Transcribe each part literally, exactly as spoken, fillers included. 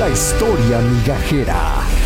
La historia migajera.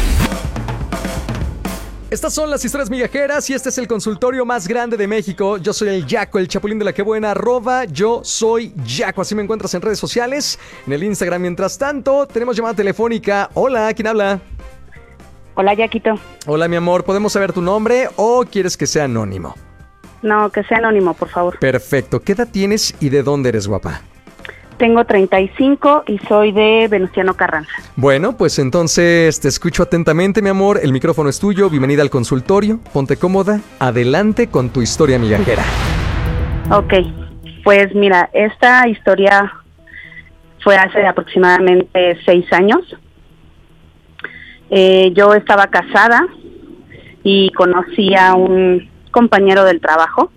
Estas son las historias migajeras y este es el consultorio más grande de México. Yo soy el Yaco, el chapulín de la que buena, arroba yo soy Yaco. Así me encuentras en redes sociales, en el Instagram. Mientras tanto, tenemos llamada telefónica. Hola, ¿quién habla? Hola, Yaquito. Hola, mi amor, ¿podemos saber tu nombre o quieres que sea anónimo? No, que sea anónimo, por favor. Perfecto. ¿Qué edad tienes y de dónde eres, guapa? Tengo treinta y cinco y soy de Venustiano Carranza. Bueno, pues entonces te escucho atentamente, mi amor. El micrófono es tuyo. Bienvenida al consultorio. Ponte cómoda. Adelante con tu historia migajera. Ok, pues mira, esta historia fue hace aproximadamente seis años. Eh, yo estaba casada y conocí a un compañero del trabajo.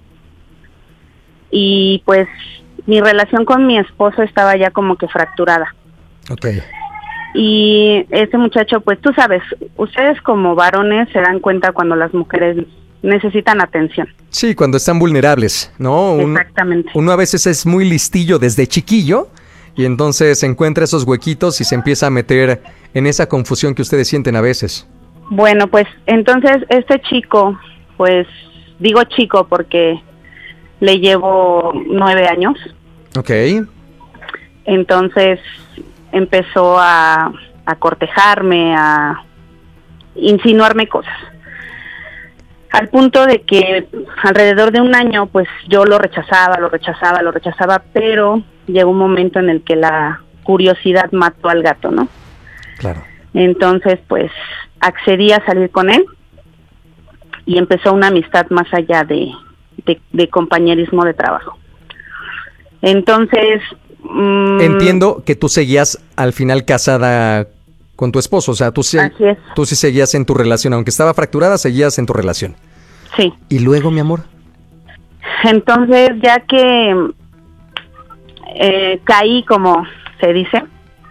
Y pues mi relación con mi esposo estaba ya como que fracturada. Ok. Y ese muchacho, pues tú sabes, ustedes como varones se dan cuenta cuando las mujeres necesitan atención. Sí, cuando están vulnerables, ¿no? Un, Exactamente. Uno a veces es muy listillo desde chiquillo y entonces encuentra esos huequitos y se empieza a meter en esa confusión que ustedes sienten a veces. Bueno, pues entonces este chico, pues digo chico porque le llevo nueve años. Ok. Entonces empezó a, a cortejarme, a insinuarme cosas. Al punto de que alrededor de un año, pues yo lo rechazaba, lo rechazaba, lo rechazaba, pero llegó un momento en el que la curiosidad mató al gato, ¿no? Claro. Entonces, pues accedí a salir con él y empezó una amistad más allá de De, de compañerismo de trabajo. Entonces mmm, entiendo que tú seguías al final casada con tu esposo, o sea, tú sí, así es. tú sí seguías en tu relación, aunque estaba fracturada, seguías en tu relación. Sí. ¿Y luego, mi amor? Entonces, ya que eh, caí, como se dice,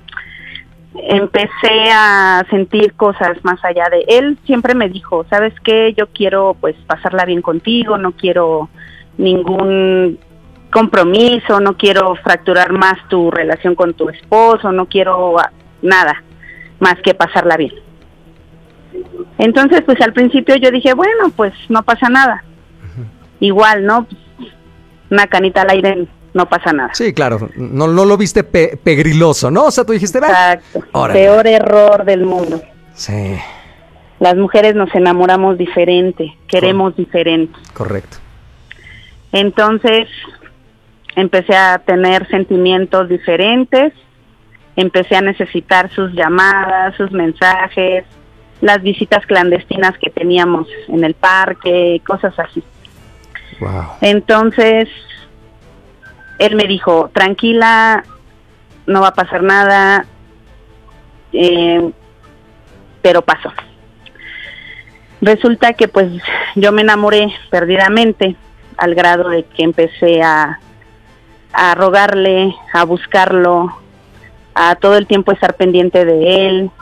empecé a sentir cosas más allá de él. Siempre me dijo, ¿sabes qué? Yo quiero pues pasarla bien contigo, no quiero ningún compromiso, no quiero fracturar más tu relación con tu esposo, no quiero nada más que pasarla bien. Entonces, pues al principio yo dije, bueno, pues no pasa nada. Uh-huh. Igual, ¿no? Una canita al aire, no pasa nada. Sí, claro, no, no lo viste pe- pegriloso, ¿no? O sea, tú dijiste, va. Exacto, órale. Peor error del mundo. Sí. Las mujeres nos enamoramos diferente, queremos Cor- diferente. Correcto. Entonces, empecé a tener sentimientos diferentes, empecé a necesitar sus llamadas, sus mensajes, las visitas clandestinas que teníamos en el parque, cosas así. Wow. Entonces, él me dijo, tranquila, no va a pasar nada, eh, pero pasó. Resulta que pues yo me enamoré perdidamente al grado de que empecé a, a rogarle, a buscarlo, a todo el tiempo estar pendiente de él.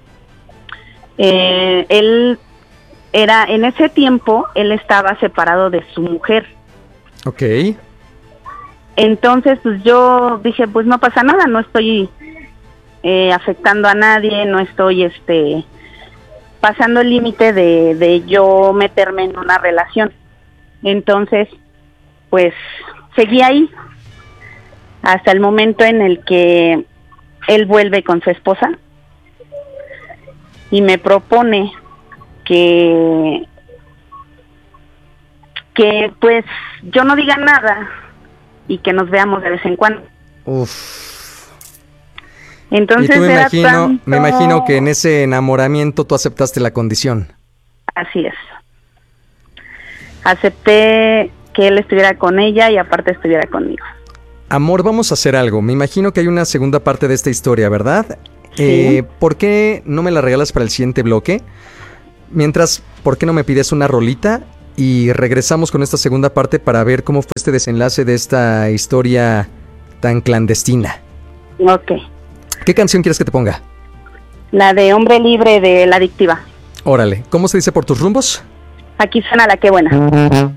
Eh, él era, en ese tiempo, él estaba separado de su mujer. Ok. Entonces, pues yo dije, pues no pasa nada, no estoy eh, afectando a nadie, no estoy este pasando el límite de, de yo meterme en una relación. Entonces, pues seguí ahí hasta el momento en el que él vuelve con su esposa y me propone que que pues yo no diga nada y que nos veamos de vez en cuando. Uf. Entonces y tú me era imagino, tanto... me imagino que en ese enamoramiento tú aceptaste la condición. Así es. Acepté que él estuviera con ella y aparte estuviera conmigo. Amor, vamos a hacer algo. Me imagino que hay una segunda parte de esta historia, ¿verdad? Sí. Eh, ¿por qué no me la regalas para el siguiente bloque? Mientras, ¿por qué no me pides una rolita? Y regresamos con esta segunda parte para ver cómo fue este desenlace de esta historia tan clandestina. Ok. ¿Qué canción quieres que te ponga? La de Hombre Libre de La Adictiva. Órale. ¿Cómo se dice por tus rumbos? Aquí suena La Que Buena.